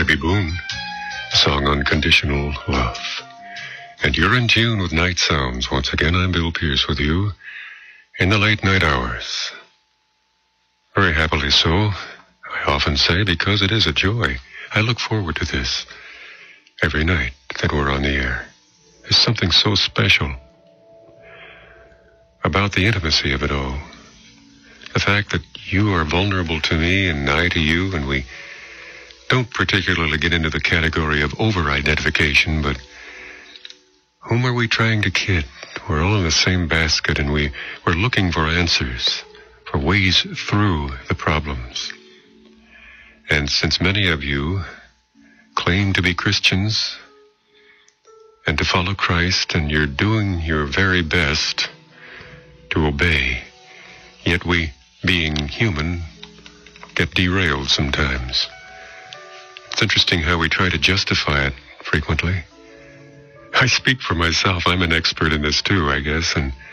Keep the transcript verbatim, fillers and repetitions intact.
Debbie Boone, a song Unconditional Love. And you're in tune with Night Sounds. Once again, I'm Bill Pierce with you in the late night hours. Very happily so, I often say, because it is a joy. I look forward to this every night that we're on the air. There's something so special about the intimacy of it all. The fact that you are vulnerable to me and I to you, and we don't particularly get into the category of over-identification, but whom are we trying to kid? We're all in the same basket, and we, we're looking for answers, for ways through the problems. And since many of you claim to be Christians and to follow Christ, and you're doing your very best to obey, yet we, being human, get derailed sometimes. It's interesting how we try to justify it frequently. I speak for myself. I'm an expert in this too, I guess, and